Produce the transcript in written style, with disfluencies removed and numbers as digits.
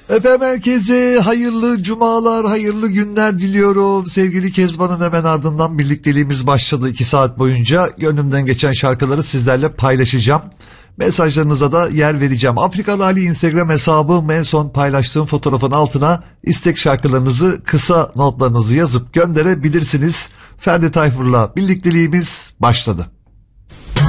Efendim herkese hayırlı cumalar, hayırlı günler diliyorum. Sevgili Kezban'ın hemen ardından birlikteliğimiz başladı. 2 saat boyunca gönlümden geçen şarkıları sizlerle paylaşacağım. Mesajlarınıza da yer vereceğim. Afrikalı Ali Instagram hesabım, en son paylaştığım fotoğrafın altına istek şarkılarınızı, kısa notlarınızı yazıp gönderebilirsiniz. Ferdi Tayfur'la birlikteliğimiz başladı.